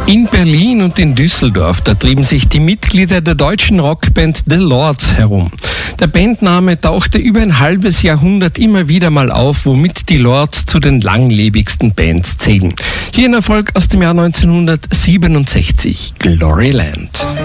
In Berlin und in Düsseldorf, da trieben sich die Mitglieder der deutschen Rockband The Lords herum. Der Bandname tauchte über ein halbes Jahrhundert immer wieder mal auf, womit die Lords zu den langlebigsten Bands zählen. Hier ein Erfolg aus dem Jahr 1967, Gloryland.